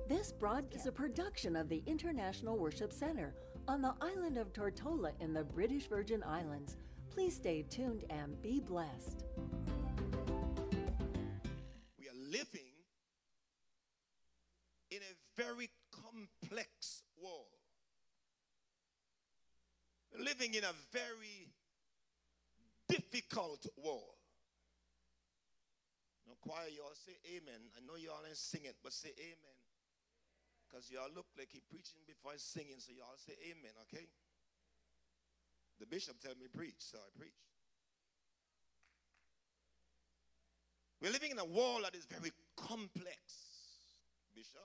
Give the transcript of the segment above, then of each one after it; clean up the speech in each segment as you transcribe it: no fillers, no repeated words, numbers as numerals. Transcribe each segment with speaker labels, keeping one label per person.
Speaker 1: This broadcast is a production of the International Worship Center on the island of Tortola in the British Virgin Islands. Please stay tuned and be blessed.
Speaker 2: We are living in a very complex world. We're living in a very difficult world. Now, choir, you all say amen. I know you all ain't sing it, but say amen. Because you all look like he preaching before he's singing, so you all say amen, okay? The bishop tell me preach, so I preach. We're living in a world that is very complex, Bishop.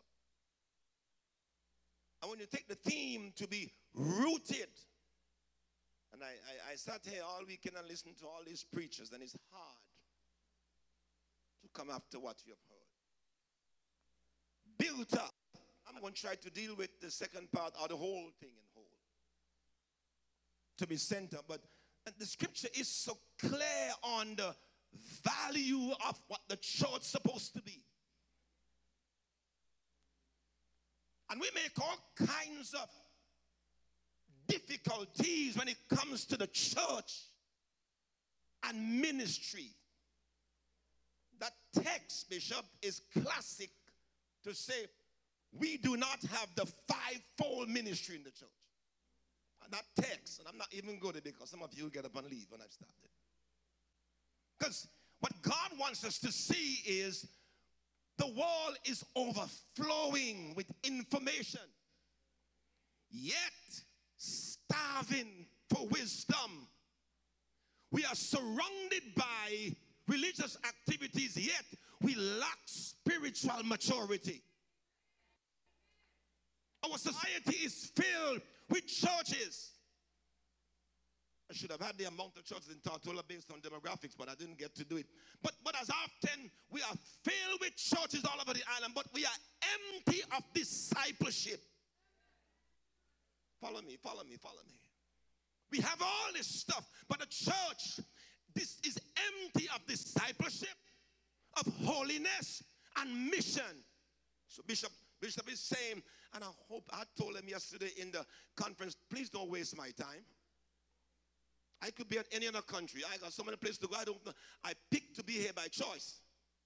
Speaker 2: And when you take the theme to be rooted, and I sat here all weekend and listened to all these preachers, and it's hard to come after what you have heard. Built up. I'm going to try to deal with the second part or the whole thing in whole. To be centered. But the scripture is so clear on the value of what the church is supposed to be. And we make all kinds of difficulties when it comes to the church and ministry. That text, Bishop, is classic to say we do not have the fivefold ministry in the church. And that text, and I'm not even going to, because some of you will get up and leave when I've started. Because what God wants us to see is the world is overflowing with information, yet starving for wisdom. We are surrounded by religious activities, yet we lack spiritual maturity. Our society is filled with churches. I should have had the amount of churches in Tortola based on demographics, but I didn't get to do it. But as often, we are filled with churches all over the island, but we are empty of discipleship. Follow me, follow me, follow me. We have all this stuff, but the church, this is empty of discipleship, of holiness, and mission. So Bishop is saying, and I told him yesterday in the conference, please don't waste my time. I could be at any other country. I got so many places to go. I don't know. I picked to be here by choice.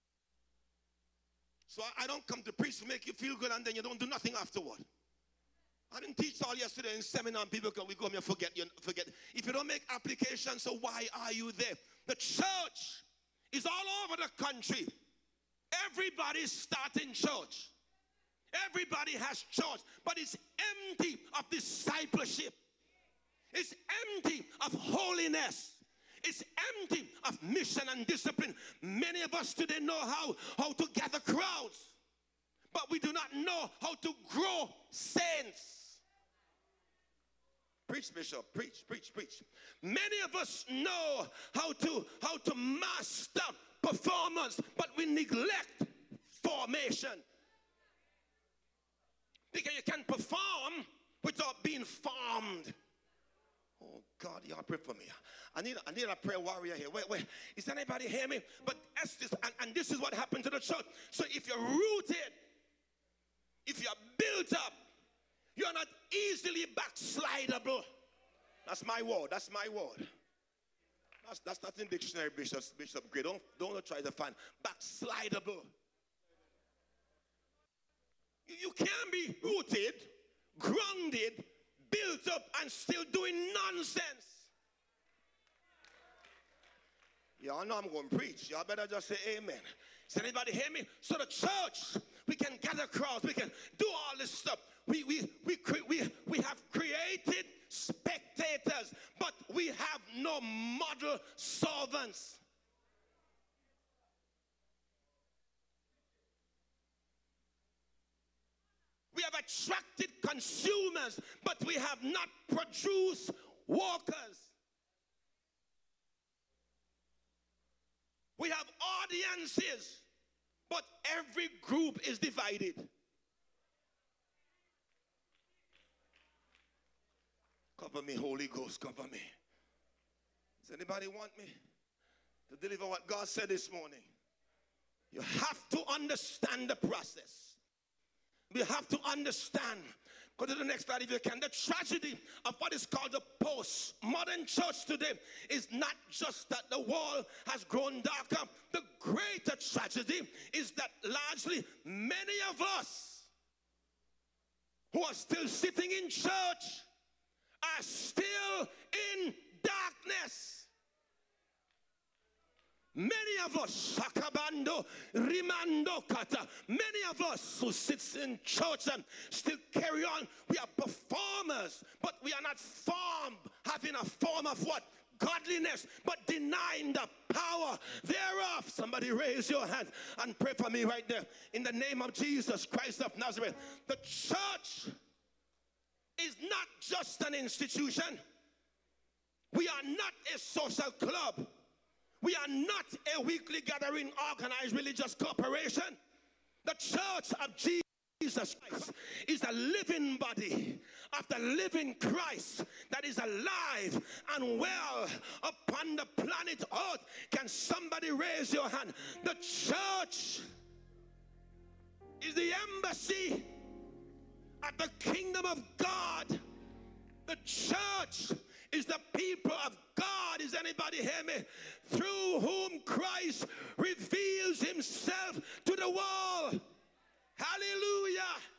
Speaker 2: So I don't come to preach to make you feel good and then you don't do nothing afterward. I didn't teach all yesterday in seminar and people we come here forget. If you don't make application, so why are you there? The church is all over the country. Everybody's starting church. Everybody has church, but it's empty of discipleship. It's empty of holiness. It's empty of mission and discipline. Many of us today know how to gather crowds, but we do not know how to grow saints. Preach, Bishop, preach, preach, preach. Many of us know how to master performance, but we neglect formation. Because you can perform without being formed. Oh God, y'all pray for me. I need a prayer warrior here. Wait. Is anybody hear me? But and this is what happened to the church. So if you're rooted, if you're built up, you're not easily backslidable. That's my word. That's my word. That's not in dictionary, Bishop Gray. Don't try to find backslidable. You can be rooted, grounded, built up, and still doing nonsense. Y'all know I'm going to preach. Y'all better just say amen. Does anybody hear me? So the church, we can gather crowds. We can do all this stuff. We have created spectators, but we have no model servants. We have attracted consumers, but we have not produced workers. We have audiences, but every group is divided. Cover me, Holy Ghost, cover me. Does anybody want me to deliver what God said this morning? You have to understand the process. We have to understand. Go to the next slide if you can. The tragedy of what is called the post-modern church today is not just that the wall has grown darker. The greater tragedy is that largely many of us who are still sitting in church are still in darkness. Many of us, Shakabando, Rimando Kata, many of us who sits in church and still carry on, we are performers, but we are not formed, having a form of what? Godliness, but denying the power thereof. Somebody raise your hand and pray for me right there. In the name of Jesus Christ of Nazareth. The church is not just an institution. We are not a social club. We are not a weekly gathering organized religious corporation. The church of Jesus Christ is a living body of the living Christ that is alive and well upon the planet Earth. Can somebody raise your hand? The church is the embassy of the kingdom of God. The church is the people of God. Is anybody hear me? Through whom Christ reveals himself to the world. Hallelujah.